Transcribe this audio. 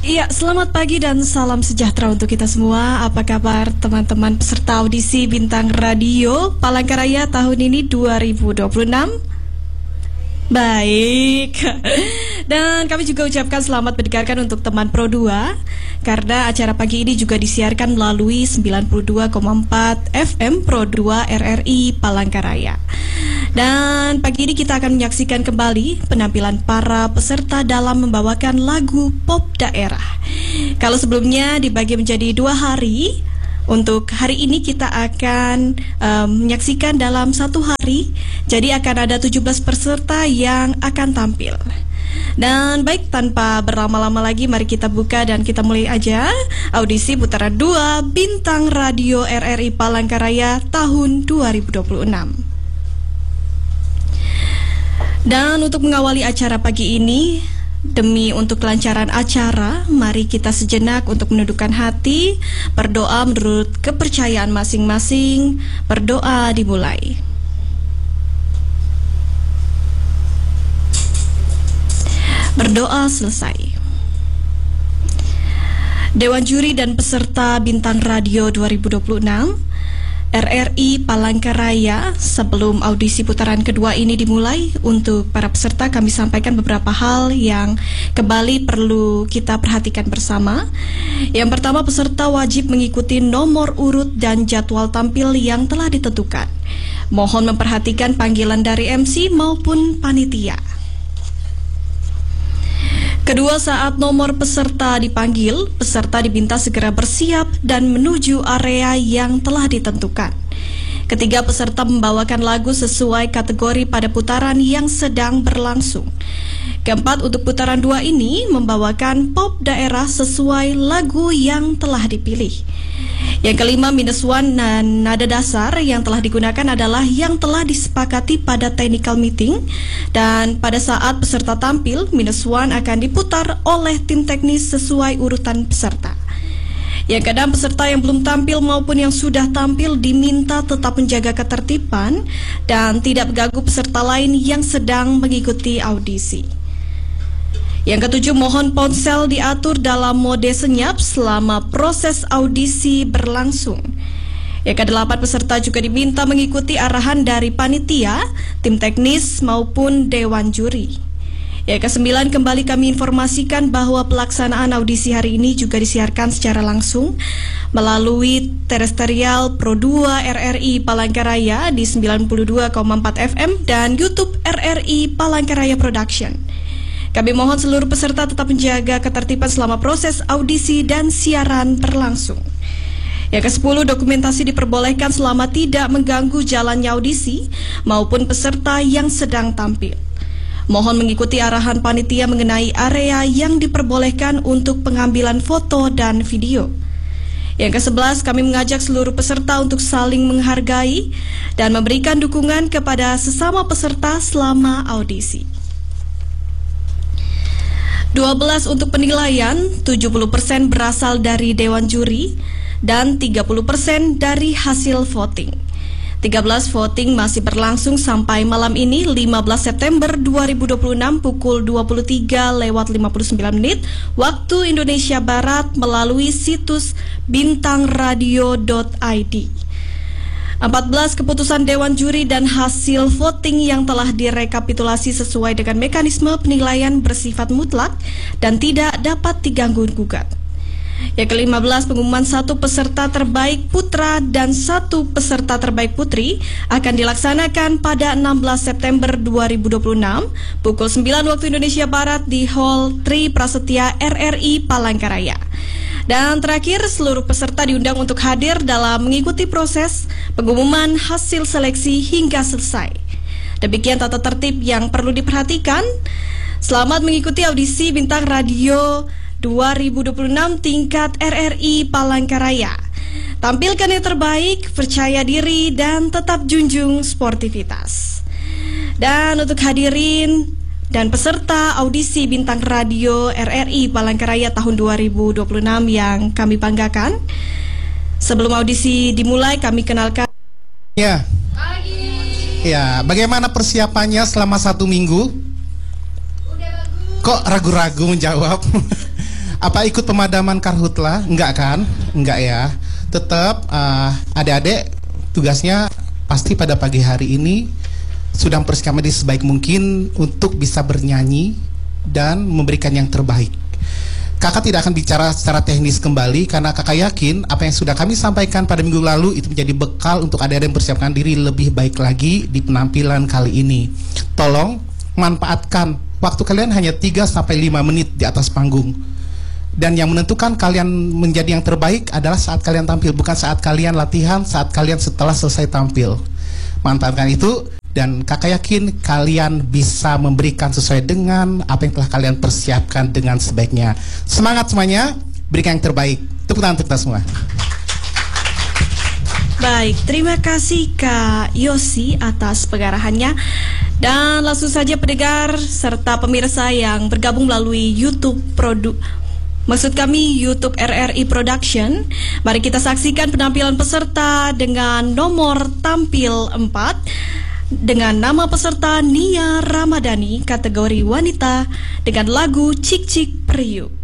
Iya, selamat pagi dan salam sejahtera untuk kita semua. Apa kabar teman-teman peserta audisi Bintang Radio Palangkaraya tahun ini 2026? Baik. Dan kami juga ucapkan selamat mendengarkan untuk teman Pro 2 karena acara pagi ini juga disiarkan melalui 92,4 FM Pro 2 RRI Palangkaraya. Dan pagi ini kita akan menyaksikan kembali penampilan para peserta dalam membawakan lagu pop daerah. Kalau sebelumnya dibagi menjadi 2 hari, untuk hari ini kita akan menyaksikan dalam 1 hari. Jadi akan ada 17 peserta yang akan tampil. Dan baik, tanpa berlama-lama lagi, mari kita buka dan kita mulai aja audisi putaran 2 Bintang Radio RRI Palangkaraya tahun 2026. Dan untuk mengawali acara pagi ini, demi untuk kelancaran acara, mari kita sejenak untuk menundukkan hati, berdoa menurut kepercayaan masing-masing. Berdoa dimulai. Berdoa selesai. Dewan Juri dan peserta Bintang Radio 2026 RRI Palangkaraya, sebelum audisi putaran kedua ini dimulai, untuk para peserta kami sampaikan beberapa hal yang kembali perlu kita perhatikan bersama. Yang pertama, peserta wajib mengikuti nomor urut dan jadwal tampil yang telah ditentukan. Mohon memperhatikan panggilan dari MC maupun panitia. Kedua, saat nomor peserta dipanggil, peserta diminta segera bersiap dan menuju area yang telah ditentukan. Ketiga, peserta membawakan lagu sesuai kategori pada putaran yang sedang berlangsung. Keempat, untuk putaran 2 ini membawakan pop daerah sesuai lagu yang telah dipilih. Yang kelima, -1 dan nada dasar yang telah digunakan adalah yang telah disepakati pada technical meeting, dan pada saat peserta tampil, -1 akan diputar oleh tim teknis sesuai urutan peserta. Yang keenam, peserta yang belum tampil maupun yang sudah tampil diminta tetap menjaga ketertiban dan tidak mengganggu peserta lain yang sedang mengikuti audisi. Yang ketujuh, mohon ponsel diatur dalam mode senyap selama proses audisi berlangsung. Yang kedelapan, peserta juga diminta mengikuti arahan dari panitia, tim teknis maupun dewan juri. Yang kesembilan, kembali kami informasikan bahwa pelaksanaan audisi hari ini juga disiarkan secara langsung melalui terestrial Pro 2 RRI Palangkaraya di 92,4 FM dan YouTube RRI Palangkaraya Production. Kami mohon seluruh peserta tetap menjaga ketertiban selama proses audisi dan siaran berlangsung. Yang ke-10, dokumentasi diperbolehkan selama tidak mengganggu jalannya audisi maupun peserta yang sedang tampil. Mohon mengikuti arahan panitia mengenai area yang diperbolehkan untuk pengambilan foto dan video. Yang ke-11, kami mengajak seluruh peserta untuk saling menghargai dan memberikan dukungan kepada sesama peserta selama audisi. 12, untuk penilaian, 70% berasal dari Dewan Juri dan 30% dari hasil voting. 13 voting masih berlangsung sampai malam ini 15 September 2026 pukul 23:59 waktu Indonesia Barat melalui situs bintangradio.id. 14, keputusan Dewan Juri dan hasil voting yang telah direkapitulasi sesuai dengan mekanisme penilaian bersifat mutlak dan tidak dapat diganggu-gugat. Yang ke-15, pengumuman 1 peserta terbaik putra dan 1 peserta terbaik putri akan dilaksanakan pada 16 September 2026 pukul 9 waktu Indonesia Barat di Hall Tri Prasetya RRI Palangkaraya. Dan terakhir, seluruh peserta diundang untuk hadir dalam mengikuti proses pengumuman hasil seleksi hingga selesai. Demikian tata tertib yang perlu diperhatikan. Selamat mengikuti audisi Bintang Radio 2026 tingkat RRI Palangkaraya. Tampilkan yang terbaik, percaya diri, dan tetap junjung sportivitas. Dan untuk hadirin dan peserta audisi Bintang Radio RRI Palangkaraya tahun 2026 yang kami banggakan, sebelum audisi dimulai kami kenalkan. Ya. Ya, bagaimana persiapannya selama 1 minggu? Udah bagus. Kok ragu-ragu menjawab? Apa ikut pemadaman karhutla? Enggak kan? Enggak ya. Tetap adik-adik tugasnya pasti pada pagi hari ini sudah mempersiapkan diri sebaik mungkin untuk bisa bernyanyi dan memberikan yang terbaik. Kakak tidak akan bicara secara teknis kembali karena kakak yakin apa yang sudah kami sampaikan pada minggu lalu itu menjadi bekal untuk adik-adik mempersiapkan diri lebih baik lagi di penampilan kali ini. Tolong manfaatkan waktu kalian hanya 3-5 menit di atas panggung. Dan yang menentukan kalian menjadi yang terbaik adalah saat kalian tampil, bukan saat kalian latihan, saat kalian setelah selesai tampil. Manfaatkan itu. Dan kakak yakin kalian bisa memberikan sesuai dengan apa yang telah kalian persiapkan dengan sebaiknya. Semangat semuanya, berikan yang terbaik. Tepuk tangan untuk kita semua. Baik, terima kasih Kak Yosi atas pengarahannya. Dan langsung saja pendengar serta pemirsa yang bergabung melalui YouTube Maksud kami YouTube RRI Production. Mari kita saksikan penampilan peserta dengan nomor tampil 4 dengan nama peserta Nia Ramadhani kategori wanita dengan lagu Cik Cik Periuk.